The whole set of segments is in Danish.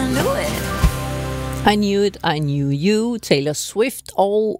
I knew it, I knew you, Taylor Swift og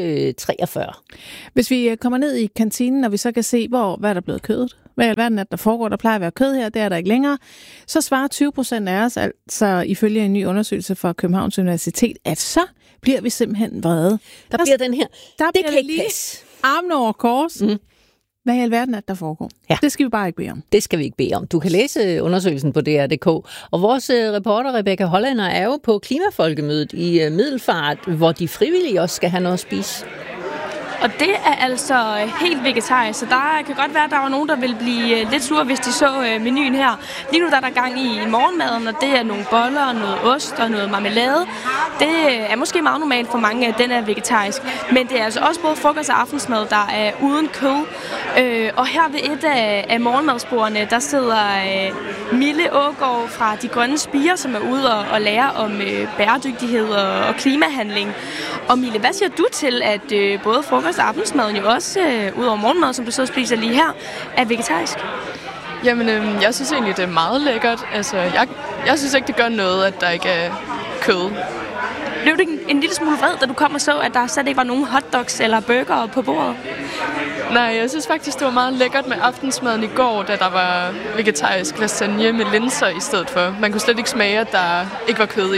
8:43. Hvis vi kommer ned i kantinen, og vi så kan se, hvad der er blevet kødet, hvad i alverden er der foregår, der plejer at være kød her, det er der ikke længere, så svarer 20% af os, altså ifølge en ny undersøgelse fra Københavns Universitet, at så bliver vi simpelthen vrede. Der bliver den her, der det kan ikke passe. Armen over kors. Hvad i alverden er der foregår? Ja. Det skal vi bare ikke bede om. Det skal vi ikke bede om. Du kan læse undersøgelsen på DR.dk. Og vores reporter Rebecca Hollander er jo på Klimafolkemødet i Middelfart, hvor de frivillige også skal have noget at spise. Og det er altså helt vegetarisk, så der kan godt være, at der var nogen, der vil blive lidt sure, hvis de så menuen her. Lige nu der er der gang i morgenmaden, og det er nogle boller, noget ost og noget marmelade. Det er måske meget normalt for mange, at den er vegetarisk. Men det er altså også både frokost og aftensmad, der er uden kød. Og her ved et af morgenmadsbordene, der sidder Mille Aagaard fra De Grønne Spirer, som er ude og lære om bæredygtighed og klimahandling. Og Mille, hvad siger du til, at både frokost og aftensmaden jo også, ud over morgenmad, som du så spiser lige her, er vegetarisk? Jamen, jeg synes egentlig, det er meget lækkert. Altså, jeg synes ikke, det gør noget, at der ikke er kød. Blev du en lille smule vred, da du kom og så, at der slet ikke var nogen hotdogs eller burger på bordet? Nej, jeg synes faktisk, det var meget lækkert med aftensmaden i går, da der var vegetarisk lasagne med linser i stedet for. Man kunne slet ikke smage, at der ikke var kød i.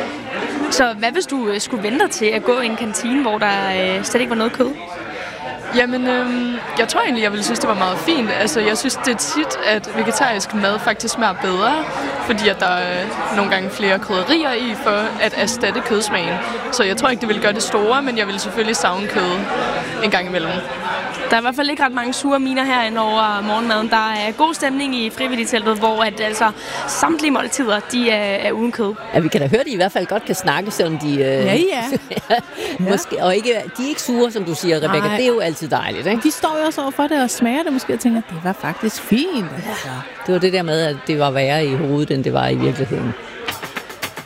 Så hvad hvis du skulle vente til at gå i en kantine, hvor der slet ikke var noget kød? Jamen, jeg tror egentlig, jeg ville synes, det var meget fint. Altså, jeg synes, det er tit, at vegetarisk mad faktisk smager bedre, fordi at der er nogle gange flere krydderier i for at erstatte kødsmagen. Så jeg tror ikke, det ville gøre det store, men jeg ville selvfølgelig savne kød en gang imellem. Der er i hvert fald ikke ret mange sure miner herinde over morgenmaden. Der er god stemning i frivilligteltet, hvor at, altså, samtlige måltider de er uden kød. Ja, vi kan da høre, at de i hvert fald godt kan snakke, selvom de... Ja. Måske, og ikke, de er ikke sure, som du siger, Rebecca. Nej. Det er jo altid dejligt, ikke? De står jo også over for det og smager det måske og tænker, at det var faktisk fint. Altså. Det var det der med, at det var værre i hovedet, end det var i virkeligheden.